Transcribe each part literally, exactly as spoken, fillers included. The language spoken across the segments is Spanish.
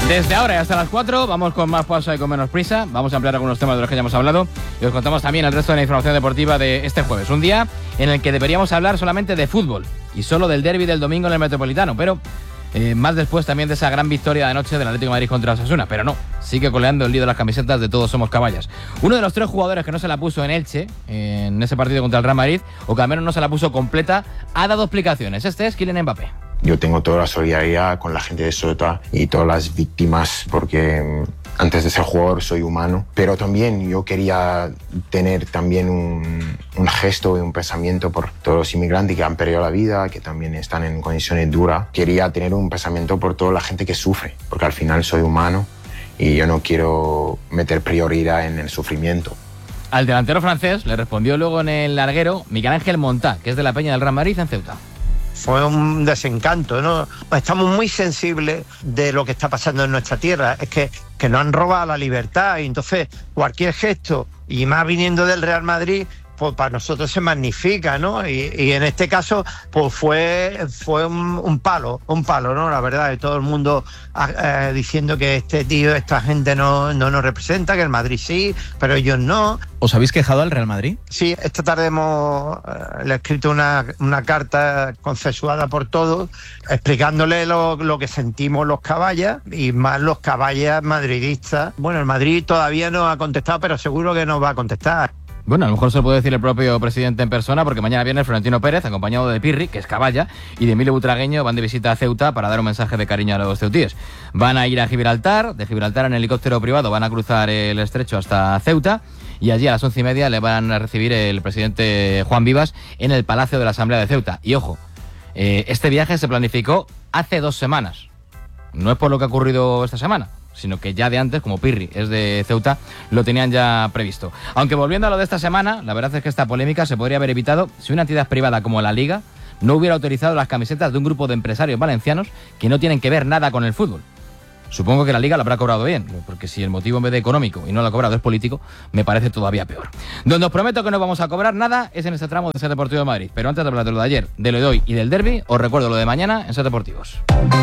Desde ahora y hasta las cuatro vamos con más pausa y con menos prisa. Vamos a ampliar algunos temas de los que ya hemos hablado y os contamos también el resto de la información deportiva de este jueves. Un día en el que deberíamos hablar solamente de fútbol y solo del derbi del domingo en el Metropolitano, pero eh, más después también de esa gran victoria de anoche del Atlético de Madrid contra Osasuna. Pero no, sigue coleando el lío de las camisetas de Todos Somos Caballas. Uno de los tres jugadores que no se la puso en Elche, en ese partido contra el Real Madrid, o que al menos no se la puso completa, ha dado explicaciones. Este es Kylian Mbappé. Yo tengo toda la solidaridad con la gente de Ceuta y todas las víctimas porque antes de ser jugador soy humano, pero también yo quería tener también un, un gesto y un pensamiento por todos los inmigrantes que han perdido la vida, que también están en condiciones duras. Quería tener un pensamiento por toda la gente que sufre, porque al final soy humano y yo no quiero meter prioridad en el sufrimiento. Al delantero francés le respondió luego en el larguero Miguel Ángel Montá, que es de la Peña del Real Madrid en Ceuta. Fue un desencanto, ¿no? Estamos muy sensibles de lo que está pasando en nuestra tierra. Es que, que nos han robado la libertad y entonces cualquier gesto, y más viniendo del Real Madrid, pues para nosotros se magnifica, ¿no? Y, y en este caso, pues fue, fue un, un palo, un palo, ¿no? La verdad, de todo el mundo eh, diciendo que este tío, esta gente no, no nos representa, que el Madrid sí, pero ellos no. ¿Os habéis quejado al Real Madrid? Sí, esta tarde hemos eh, le he escrito una, una carta consensuada por todos, explicándole lo, lo que sentimos los caballas y más los caballas madridistas. Bueno, el Madrid todavía no ha contestado, pero seguro que nos va a contestar. Bueno, a lo mejor se lo puede decir el propio presidente en persona, porque mañana viene Florentino Pérez, acompañado de Pirri, que es caballa, y de Emilio Butragueño, van de visita a Ceuta para dar un mensaje de cariño a los ceutíes. Van a ir a Gibraltar, de Gibraltar en helicóptero privado van a cruzar el estrecho hasta Ceuta, y allí a las once y media le van a recibir el presidente Juan Vivas en el Palacio de la Asamblea de Ceuta. Y ojo, eh, este viaje se planificó hace dos semanas. No es por lo que ha ocurrido esta semana, sino que ya de antes, como Pirri es de Ceuta, lo tenían ya previsto. Aunque volviendo a lo de esta semana, la verdad es que esta polémica se podría haber evitado si una entidad privada como la Liga no hubiera autorizado las camisetas de un grupo de empresarios valencianos que no tienen que ver nada con el fútbol. Supongo que la Liga lo habrá cobrado bien, porque si el motivo en vez de económico y no lo ha cobrado es político, me parece todavía peor. Donde os prometo que no vamos a cobrar nada es en este tramo de Ser Deportivo de Madrid. Pero antes de hablar de lo de ayer, de lo de hoy y del derbi, os recuerdo lo de mañana en Ser Deportivos.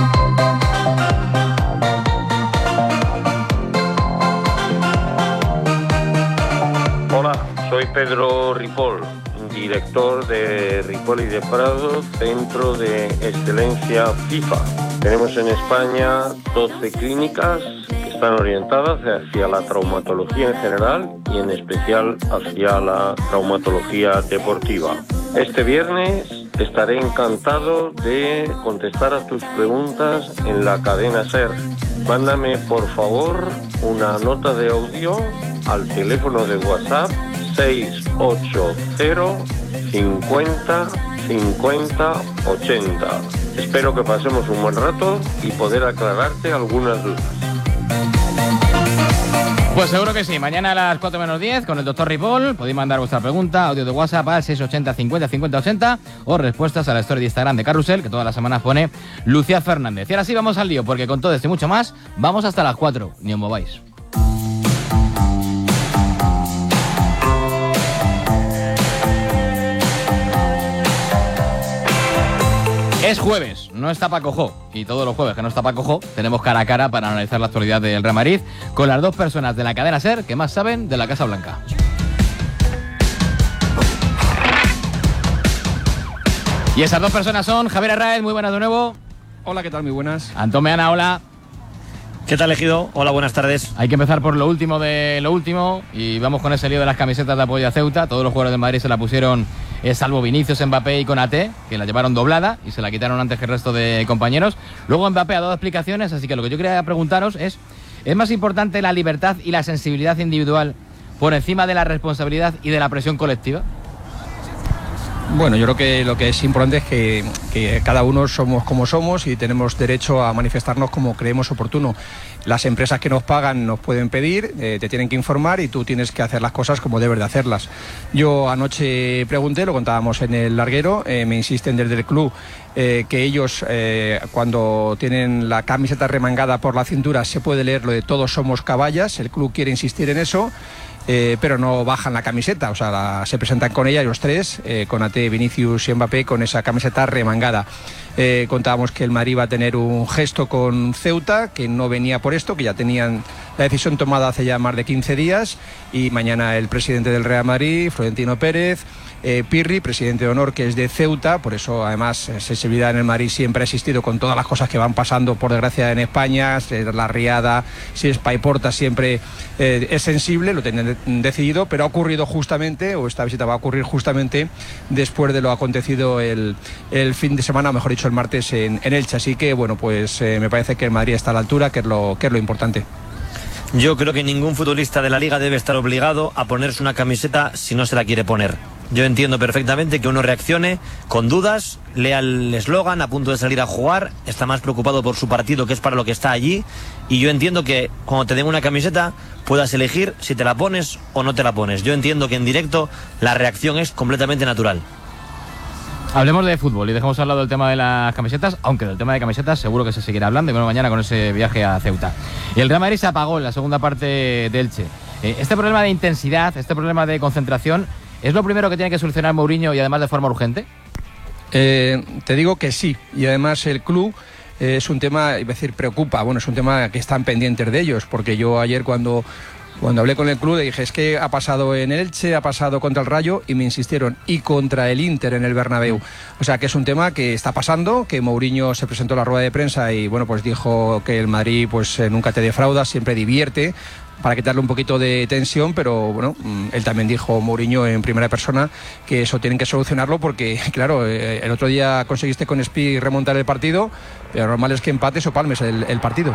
Hola, soy Pedro Ripoll, director de Ripoll y de Prado, Centro de Excelencia FIFA. Tenemos en España doce clínicas que están orientadas hacia la traumatología en general y en especial hacia la traumatología deportiva. Este viernes estaré encantado de contestar a tus preguntas en la cadena SER. Mándame por favor una nota de audio al teléfono de WhatsApp seis ocho cero cincuenta cincuenta ochenta. Espero que pasemos un buen rato y poder aclararte algunas dudas. Pues seguro que sí. Mañana a las cuatro menos diez con el doctor Ripoll podéis mandar vuestra pregunta, audio de WhatsApp al seis ochenta cincuenta cincuenta ochenta o respuestas a la story de Instagram de Carrusel, que todas las semanas pone Lucía Fernández. Y ahora sí vamos al lío, porque con todo esto y mucho más vamos hasta las cuatro. Ni os mováis. Es jueves, no está Paco Jo, y todos los jueves que no está Paco Jo tenemos cara a cara para analizar la actualidad del Real Madrid con las dos personas de la cadena SER que más saben de la Casa Blanca. Y esas dos personas son Javier Arraez, muy buenas de nuevo. Hola, ¿qué tal? Muy buenas. Antón Meana, hola. ¿Qué tal, Ejido? Hola, buenas tardes. Hay que empezar por lo último de lo último y vamos con ese lío de las camisetas de apoyo a Ceuta. Todos los jugadores de Madrid se la pusieron, eh, salvo Vinicius, Mbappé y Konaté, que la llevaron doblada y se la quitaron antes que el resto de compañeros. Luego Mbappé ha dado explicaciones, así que lo que yo quería preguntaros es, ¿es más importante la libertad y la sensibilidad individual por encima de la responsabilidad y de la presión colectiva? Bueno, yo creo que lo que es importante es que, que cada uno somos como somos y tenemos derecho a manifestarnos como creemos oportuno. Las empresas que nos pagan nos pueden pedir, eh, te tienen que informar y tú tienes que hacer las cosas como debes de hacerlas. Yo anoche pregunté, lo contábamos en el larguero, eh, me insisten desde el club eh, que ellos eh, cuando tienen la camiseta remangada por la cintura se puede leer lo de todos somos caballas, el club quiere insistir en eso. eh, pero no bajan la camiseta, o sea, la, se presentan con ella los tres, eh, Konaté, Vinicius y Mbappé, con esa camiseta remangada. Eh, contábamos que el Madrid va a tener un gesto con Ceuta, que no venía por esto, que ya tenían la decisión tomada hace ya más de quince días, y mañana el presidente del Real Madrid, Florentino Pérez, eh, Pirri, presidente de honor, que es de Ceuta, por eso además sensibilidad en el Madrid siempre ha existido con todas las cosas que van pasando, por desgracia, en España, la riada, si es Paiporta siempre eh, es sensible, lo tienen decidido, pero ha ocurrido justamente, o esta visita va a ocurrir justamente después de lo acontecido el, el fin de semana, o mejor dicho, el martes en, en Elche, así que bueno, pues eh, me parece que el Madrid está a la altura, que es lo, que es lo importante. Yo creo que ningún futbolista de la Liga debe estar obligado a ponerse una camiseta si no se la quiere poner. Yo entiendo perfectamente que uno reaccione con dudas, lea el eslogan, a punto de salir a jugar, está más preocupado por su partido, que es para lo que está allí, y yo entiendo que cuando te den una camiseta puedas elegir si te la pones o no te la pones. Yo entiendo que en directo la reacción es completamente natural. Hablemos de fútbol y dejemos al lado el tema de las camisetas, aunque del tema de camisetas seguro que se seguirá hablando, y bueno, mañana con ese viaje a Ceuta. Y el Real Madrid se apagó en la segunda parte de Elche. Eh, este problema de intensidad, este problema de concentración, ¿es lo primero que tiene que solucionar Mourinho y además de forma urgente? Eh, te digo que sí, y además el club eh, es un tema, iba a decir, preocupa, bueno, es un tema que están pendientes de ellos, porque yo ayer cuando... Cuando hablé con el club le dije, es que ha pasado en Elche, ha pasado contra el Rayo, y me insistieron, y contra el Inter en el Bernabéu. O sea que es un tema que está pasando, que Mourinho se presentó a la rueda de prensa y bueno, pues dijo que el Madrid pues nunca te defrauda, siempre divierte, para quitarle un poquito de tensión, pero bueno, él también dijo, Mourinho en primera persona, que eso tienen que solucionarlo porque, claro, el otro día conseguiste con Spi remontar el partido, pero lo normal es que empates o palmes el, el partido.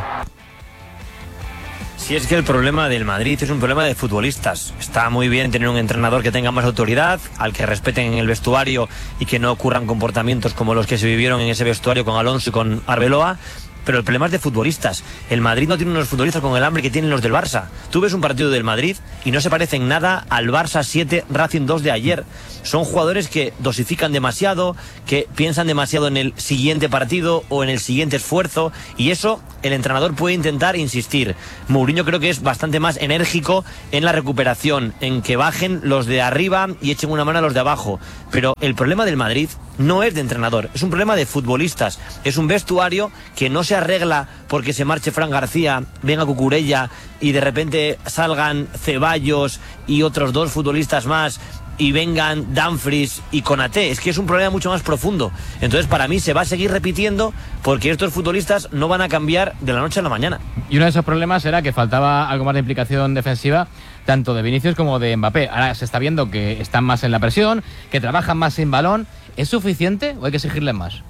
Si es que el problema del Madrid es un problema de futbolistas. Está muy bien tener un entrenador que tenga más autoridad, al que respeten en el vestuario y que no ocurran comportamientos como los que se vivieron en ese vestuario con Alonso y con Arbeloa. Pero el problema es de futbolistas. El Madrid no tiene unos futbolistas con el hambre que tienen los del Barça. Tú ves un partido del Madrid y no se parecen nada al Barça siete Racing dos de ayer. Son jugadores que dosifican demasiado, que piensan demasiado en el siguiente partido o en el siguiente esfuerzo, y eso el entrenador puede intentar insistir. Mourinho creo que es bastante más enérgico en la recuperación, en que bajen los de arriba y echen una mano a los de abajo. Pero el problema del Madrid no es de entrenador, es un problema de futbolistas. Es un vestuario que no se arregla porque se marche Fran García, venga Cucurella y de repente salgan Ceballos y otros dos futbolistas más y vengan Dumfries y Konaté. Es que es un problema mucho más profundo. Entonces para mí se va a seguir repitiendo porque estos futbolistas no van a cambiar de la noche a la mañana. Y uno de esos problemas era que faltaba algo más de implicación defensiva tanto de Vinicius como de Mbappé. Ahora se está viendo que están más en la presión, que trabajan más sin balón. ¿Es suficiente o hay que exigirles más?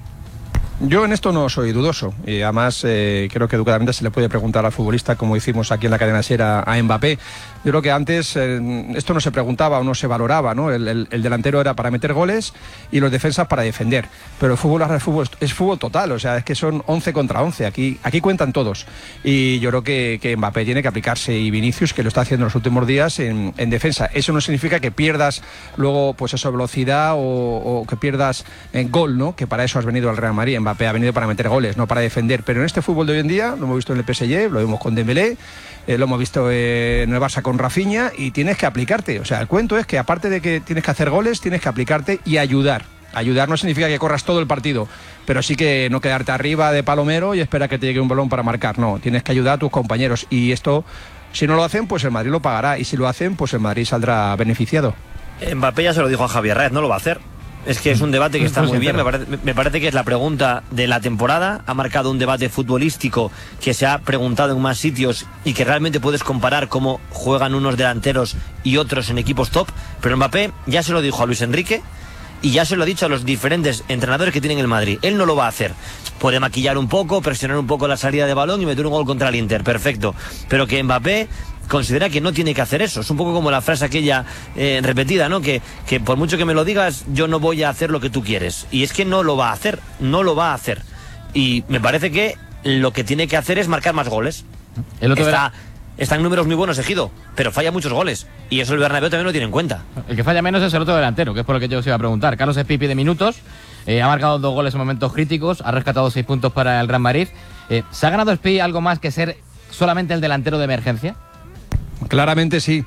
Yo en esto no soy dudoso, y además eh, creo que educadamente se le puede preguntar al futbolista, como hicimos aquí en la cadena SER a, a Mbappé. Yo creo que antes eh, esto no se preguntaba o no se valoraba, ¿no? El, el, el delantero era para meter goles y los defensas para defender, pero el fútbol ahora es fútbol, es fútbol total, o sea, es que son once contra once, aquí, aquí cuentan todos, y yo creo que, que Mbappé tiene que aplicarse, y Vinicius, que lo está haciendo en los últimos días en, en defensa. Eso no significa que pierdas luego pues eso, velocidad o, o que pierdas en gol, ¿no? Que para eso has venido al Real Madrid. Mbappé ha venido para meter goles, no para defender, pero en este fútbol de hoy en día, lo hemos visto en el P S G, lo vimos con Dembélé, eh, lo hemos visto eh, en el Barça con Rafinha, y tienes que aplicarte. O sea, el cuento es que aparte de que tienes que hacer goles, tienes que aplicarte y ayudar. Ayudar no significa que corras todo el partido, pero sí que no quedarte arriba de palomero y esperar que te llegue un balón para marcar. No, tienes que ayudar a tus compañeros, y esto, si no lo hacen, pues el Madrid lo pagará, y si lo hacen, pues el Madrid saldrá beneficiado. Mbappé ya se lo dijo a Javier Herrera, no lo va a hacer. Es que es un debate que está muy bien, me parece, me parece que es la pregunta de la temporada, ha marcado un debate futbolístico que se ha preguntado en más sitios y que realmente puedes comparar cómo juegan unos delanteros y otros en equipos top, pero Mbappé ya se lo dijo a Luis Enrique y ya se lo ha dicho a los diferentes entrenadores que tienen el Madrid. Él no lo va a hacer. Puede maquillar un poco, presionar un poco la salida de balón y meter un gol contra el Inter, perfecto, pero que Mbappé considera que no tiene que hacer eso. Es un poco como la frase aquella eh, repetida, ¿no? Que, que por mucho que me lo digas, yo no voy a hacer lo que tú quieres. Y es que no lo va a hacer, no lo va a hacer. Y me parece que lo que tiene que hacer es marcar más goles. El otro está, era... está en números muy buenos Ejido, pero falla muchos goles. Y eso el Bernabéu también lo tiene en cuenta. El que falla menos es el otro delantero, que es por lo que yo os iba a preguntar. Carlos Espipi de minutos, eh, ha marcado dos goles en momentos críticos, ha rescatado seis puntos para el Real Madrid. Eh, ¿Se ha ganado Espipi algo más que ser solamente el delantero de emergencia? Claramente sí,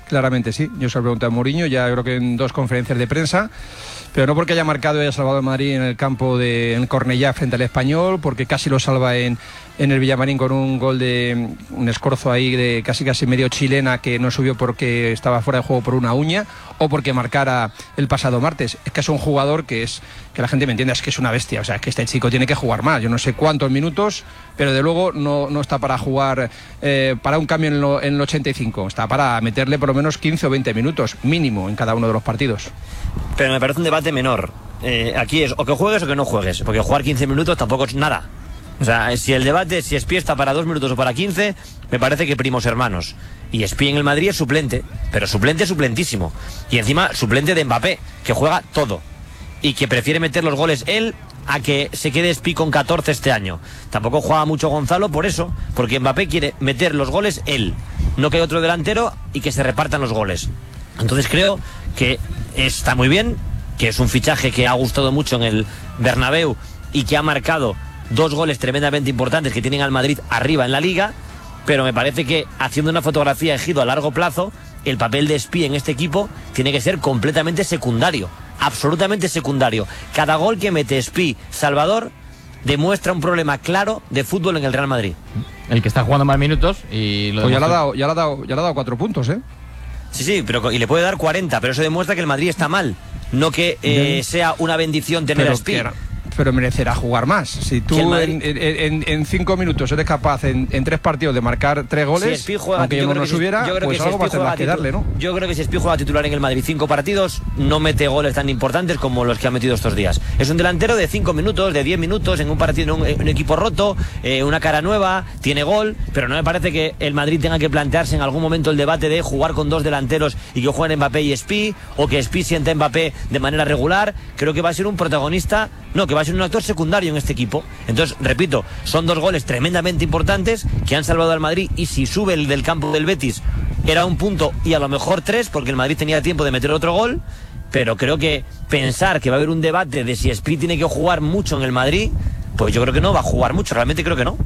claramente sí. Yo se lo pregunté a Mourinho, ya creo que en dos conferencias de prensa, pero no porque haya marcado y haya salvado al Madrid en el campo de en Cornellá frente al Español, porque casi lo salva en, en el Villamarín con un gol de un escorzo ahí de casi casi medio chilena que no subió porque estaba fuera de juego por una uña, o porque marcara el pasado martes. Es que es un jugador que es, que la gente me entienda, es que es una bestia. O sea, es que este chico tiene que jugar más. Yo no sé cuántos minutos, pero de luego no, no está para jugar eh, para un cambio en, lo, en el ochenta y cinco. Está para meterle por lo menos quince o veinte minutos mínimo en cada uno de los partidos. Pero me parece un debate menor. Eh, aquí es o que juegues o que no juegues, porque jugar quince minutos tampoco es nada. O sea, si el debate, si Espí está para dos minutos o para quince, me parece que primos hermanos. Y Espí en el Madrid es suplente, pero suplente suplentísimo. Y encima suplente de Mbappé, que juega todo. Y que prefiere meter los goles él a que se quede Espí con catorce este año. Tampoco juega mucho Gonzalo por eso, porque Mbappé quiere meter los goles él. No que hay otro delantero y que se repartan los goles. Entonces creo que está muy bien, que es un fichaje que ha gustado mucho en el Bernabéu y que ha marcado dos goles tremendamente importantes que tienen al Madrid arriba en la Liga, pero me parece que haciendo una fotografía Ejido a largo plazo, el papel de Espí en este equipo tiene que ser completamente secundario, absolutamente secundario. Cada gol que mete Espí, Salvador, demuestra un problema claro de fútbol en el Real Madrid. El que está jugando más minutos y lo pues ya le ha dado, ya le ha dado, ya le ha dado cuatro puntos, ¿eh? Sí, sí, pero y le puede dar cuarenta, pero eso demuestra que el Madrid está mal, no que eh, sea una bendición tener pero a Espí. Pero merecerá jugar más. Si tú Madrid... en, en, en cinco minutos eres capaz en, en tres partidos de marcar tres goles, si juega, aunque yo no lo subiera, yo creo pues que algo si va a tener que darle, ¿no? Yo creo que si Espí juega titular en el Madrid cinco partidos, no mete goles tan importantes como los que ha metido estos días. Es un delantero de cinco minutos, de diez minutos, en un partido, en un, en un equipo roto, eh, una cara nueva, tiene gol, pero no me parece que el Madrid tenga que plantearse en algún momento el debate de jugar con dos delanteros y que jueguen Mbappé y Espí, o que Espí sienta a Mbappé de manera regular. Creo que va a ser un protagonista, no, que va a ser un actor secundario en este equipo. Entonces, repito, son dos goles tremendamente importantes que han salvado al Madrid, y si sube el del campo del Betis era un punto y a lo mejor tres, porque el Madrid tenía tiempo de meter otro gol. Pero creo que pensar que va a haber un debate de si Espí tiene que jugar mucho en el Madrid, pues yo creo que no va a jugar mucho, realmente creo que no.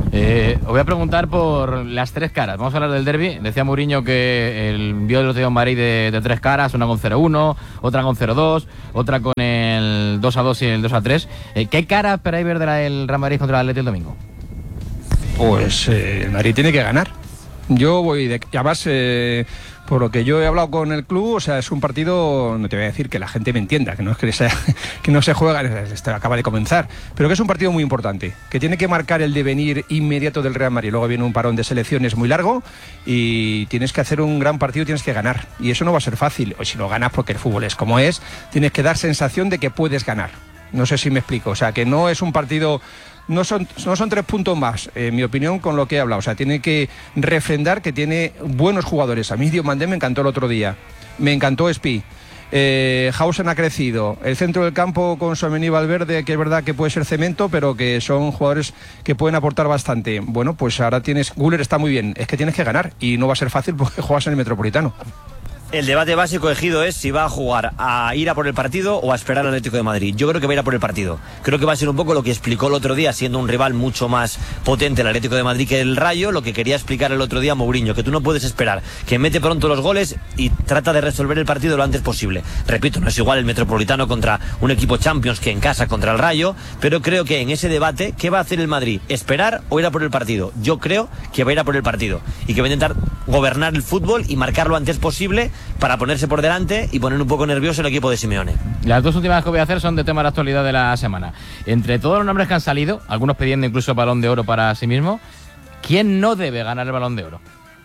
Eh, os voy a preguntar por las tres caras. Vamos a hablar del derbi. Decía Mourinho que el vio el otro día un Madrid de, de tres caras, una con cero uno, otra con cero dos, otra con el dos a dos y el dos a tres. Eh, ¿Qué cara esperáis ver del Real Madrid contra el Atleti el domingo? Pues eh, el Madrid tiene que ganar. Yo voy de... Además, eh, por lo que yo he hablado con el club, o sea, es un partido, no te voy a decir que la gente me entienda, que no es que, sea, que no se juega, este acaba de comenzar, pero que es un partido muy importante, que tiene que marcar el devenir inmediato del Real Madrid. Luego viene un parón de selecciones muy largo y tienes que hacer un gran partido, tienes que ganar. Y eso no va a ser fácil, o si lo ganas, porque el fútbol es como es, tienes que dar sensación de que puedes ganar. No sé si me explico, o sea, que no es un partido... No son, no son tres puntos más, en mi opinión, con lo que he hablado. O sea, tiene que refrendar que tiene buenos jugadores. A mí Diomandé me encantó el otro día. Me encantó Espí. Eh, Hausen ha crecido. El centro del campo con Tchouaméni y Valverde, que es verdad que puede ser cemento, pero que son jugadores que pueden aportar bastante. Bueno, pues ahora tienes... Güler está muy bien. Es que tienes que ganar y no va a ser fácil porque juegas en el Metropolitano. El debate básico, Ejido, es si va a jugar a ir a por el partido o a esperar al Atlético de Madrid. Yo creo que va a ir a por el partido. Creo que va a ser un poco lo que explicó el otro día, siendo un rival mucho más potente el Atlético de Madrid que el Rayo, lo que quería explicar el otro día Mourinho, que tú no puedes esperar, que mete pronto los goles y trata de resolver el partido lo antes posible. Repito, no es igual el Metropolitano contra un equipo Champions que en casa contra el Rayo, pero creo que en ese debate, ¿qué va a hacer el Madrid? ¿Esperar o ir a por el partido? Yo creo que va a ir a por el partido y que va a intentar gobernar el fútbol y marcar lo antes posible para ponerse por delante y poner un poco nervioso el equipo de Simeone. Las dos últimas que voy a hacer son de tema de la actualidad de la semana. Entre todos los nombres que han salido, algunos pidiendo incluso el Balón de Oro para sí mismo, ¿quién no debe ganar el Balón de Oro?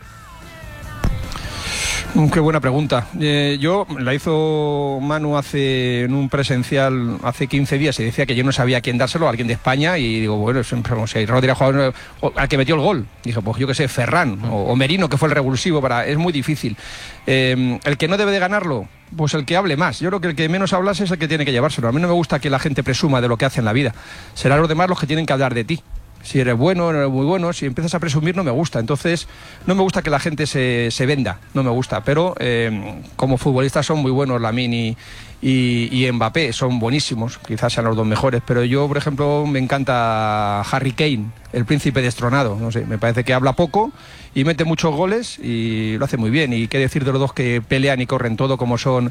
Qué buena pregunta. Eh, yo la hizo Manu hace en un presencial hace quince días y decía que yo no sabía a quién dárselo, a alguien de España, y digo, bueno, siempre no sé, Rodri ha jugado al que metió el gol. Dije, pues yo qué sé, Ferran o, o Merino, que fue el revulsivo, para es muy difícil. Eh, el que no debe de ganarlo, pues el que hable más. Yo creo que el que menos hablase es el que tiene que llevárselo. A mí no me gusta que la gente presuma de lo que hace en la vida. Serán los demás los que tienen que hablar de ti. Si eres bueno, no eres muy bueno, si empiezas a presumir no me gusta. Entonces, no me gusta que la gente se, se venda, no me gusta. Pero eh, como futbolistas son muy buenos Lamine y, y, y Mbappé son buenísimos, quizás sean los dos mejores, pero yo, por ejemplo, me encanta Harry Kane, el príncipe destronado, no sé, me parece que habla poco y mete muchos goles y lo hace muy bien. Y qué decir de los dos que pelean y corren todo, como son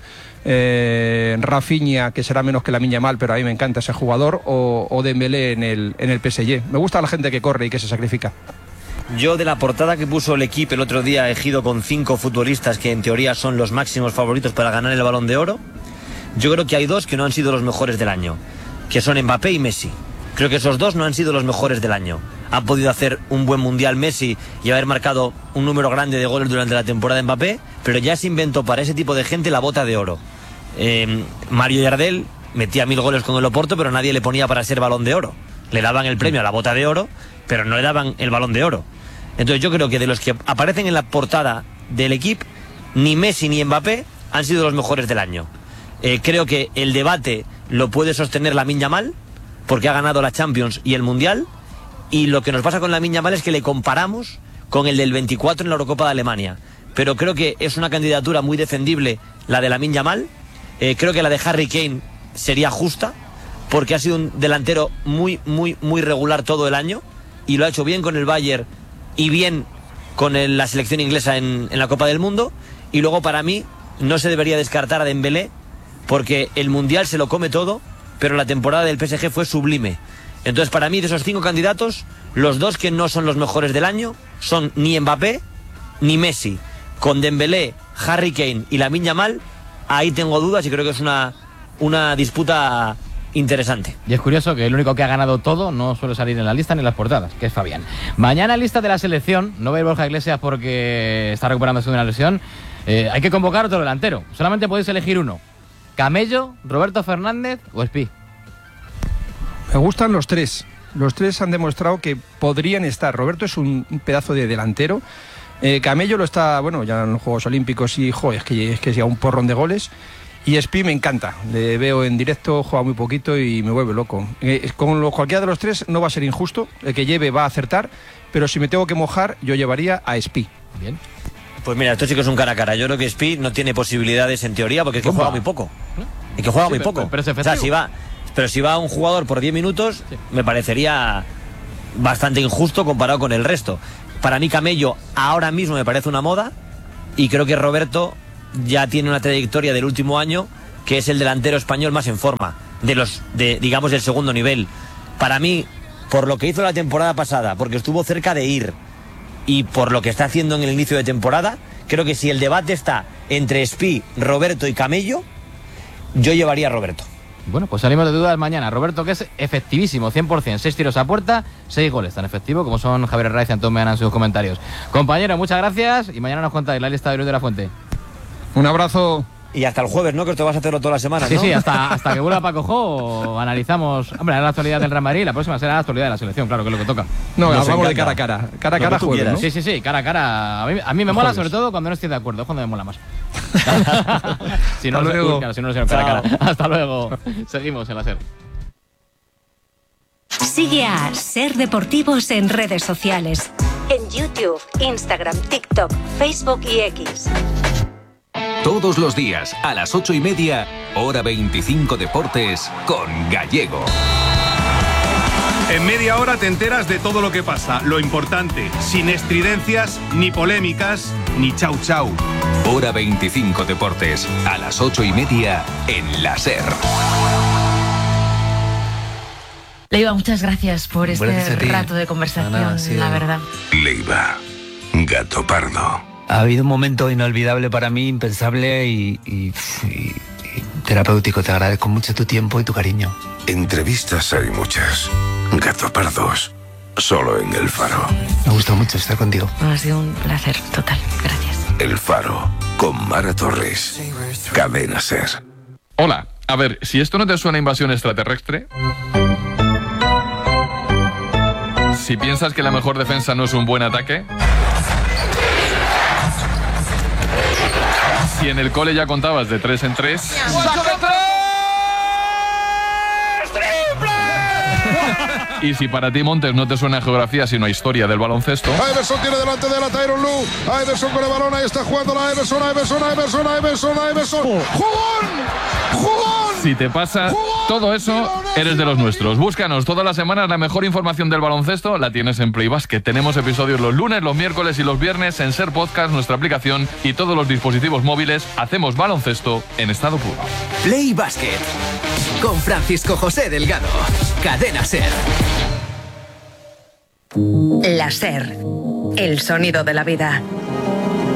eh, Rafinha, que será menos que Lamine Yamal, pero a mí me encanta ese jugador, o, o Dembélé en el, en el P S G. Me gusta la gente que corre y que se sacrifica. Yo, de la portada que puso el equipo el otro día, elegido con cinco futbolistas que en teoría son los máximos favoritos para ganar el Balón de Oro, yo creo que hay dos que no han sido los mejores del año, que son Mbappé y Messi. Creo que esos dos no han sido los mejores del año. Han podido hacer un buen mundial Messi y haber marcado un número grande de goles durante la temporada de Mbappé, pero ya se inventó para ese tipo de gente la bota de oro. Eh, Mario Yardel metía mil goles con el Oporto, pero nadie le ponía para ser Balón de Oro. Le daban el premio a la bota de oro, pero no le daban el Balón de Oro. Entonces yo creo que de los que aparecen en la portada del equipo, ni Messi ni Mbappé han sido los mejores del año. Eh, creo que el debate lo puede sostener Lamine Yamal, porque ha ganado la Champions y el Mundial, y lo que nos pasa con Lamine Yamal es que le comparamos con el del veinticuatro en la Eurocopa de Alemania. Pero creo que es una candidatura muy defendible la de Lamine Yamal. Eh, creo que la de Harry Kane sería justa, porque ha sido un delantero muy, muy, muy regular todo el año, y lo ha hecho bien con el Bayern y bien con el, la selección inglesa en, en la Copa del Mundo. Y luego, para mí, no se debería descartar a Dembélé, porque el Mundial se lo come todo, pero la temporada del P S G fue sublime. Entonces, para mí, de esos cinco candidatos, los dos que no son los mejores del año son ni Mbappé ni Messi. Con Dembélé, Harry Kane y Lamine Yamal, ahí tengo dudas y creo que es una, una disputa interesante. Y es curioso que el único que ha ganado todo no suele salir en la lista ni en las portadas, que es Fabián. Mañana, lista de la selección. No va a ir Borja Iglesias porque está recuperándose de una lesión. Eh, hay que convocar otro delantero. Solamente podéis elegir uno. ¿Camello, Roberto Fernández o Espí? Me gustan los tres. Los tres han demostrado que podrían estar. Roberto es un, un pedazo de delantero. Eh, Camello lo está, bueno, ya en los Juegos Olímpicos y, joder, es que es que llega un porrón de goles. Y Espí me encanta. Le veo en directo, juega muy poquito y me vuelve loco. Eh, con lo, cualquiera de los tres no va a ser injusto. El que lleve va a acertar. Pero si me tengo que mojar, yo llevaría a Espí. Bien. Pues mira, esto sí que es un cara a cara. Yo creo que Espí no tiene posibilidades en teoría, porque es que Opa. juega muy poco. Es que juega Sí, muy pero- poco. pero es o sea, efectivo. si va, pero si va un jugador por diez minutos, Sí. me parecería bastante injusto comparado con el resto. Para mí, Camello ahora mismo me parece una moda, y creo que Roberto ya tiene una trayectoria del último año, que es el delantero español más en forma, de los, de, digamos, del segundo nivel. Para mí, por lo que hizo la temporada pasada, porque estuvo cerca de ir, y por lo que está haciendo en el inicio de temporada, creo que si el debate está entre Espí, Roberto y Camello, yo llevaría a Roberto. Bueno, pues salimos de dudas mañana. Roberto, que es efectivísimo, cien por ciento. Seis tiros a puerta, seis goles tan efectivo como son Javier Herraiz y Antón Meana en sus comentarios. Compañero, muchas gracias y mañana nos contáis la lista de Luis de la Fuente. Un abrazo. Y hasta el jueves, ¿no? Que te vas a hacerlo toda la semana, Sí, ¿no? sí, hasta, hasta que vuelva Paco Jo analizamos. Hombre, la actualidad del Real Madrid, la próxima será la actualidad de la selección, claro, que es lo que toca. No, Nos hablamos de encanta. cara a cara. Cara a Lo cara que tú jueves, quieras. ¿no? Sí, sí, sí, cara a cara. A mí, a mí me mola, Jueves. sobre todo cuando no estoy de acuerdo, es cuando me mola más. si no, Hasta no, luego. claro, si no, no será cara a cara. Hasta luego. Seguimos en la SER. Sigue a Ser Deportivos en redes sociales. En YouTube, Instagram, TikTok, Facebook y X. Todos los días, a las ocho y media, hora veinticinco Deportes, con Gallego. En media hora te enteras de todo lo que pasa, lo importante, sin estridencias, ni polémicas, ni chau chau. Hora veinticinco Deportes, a las ocho y media, en la SER. Leiva, muchas gracias por este Gracias a ti. rato de conversación, Nada, sí. la verdad. Leiva, gato pardo. Ha habido un momento inolvidable para mí, impensable y, y- y- y terapéutico. Te agradezco mucho tu tiempo y tu cariño. Entrevistas hay muchas. Gato pardos, solo en El Faro. Me gustó mucho estar contigo. Ha sido un placer total. Gracias. El Faro, con Mara Torres. Cadena SER. Hola, a ver, si esto no te suena a invasión extraterrestre... Si piensas que la mejor defensa no es un buen ataque... Si en el cole ya contabas de tres en tres... Y si para ti Montes no te suena a geografía sino a historia del baloncesto... Iverson tiene delante de la Tyron Lue. Iverson con el balón, ahí está jugando la Iverson, Iverson, Iverson, Iverson, Iverson. ¡Jugón! Si te pasa todo eso, eres de los nuestros. Búscanos todas las semanas. La mejor información del baloncesto la tienes en Play Basket. Tenemos episodios los lunes, los miércoles y los viernes en Ser Podcast, nuestra aplicación y todos los dispositivos móviles. Hacemos baloncesto en estado puro. Play Basket con Francisco José Delgado. Cadena Ser. La Ser. El sonido de la vida.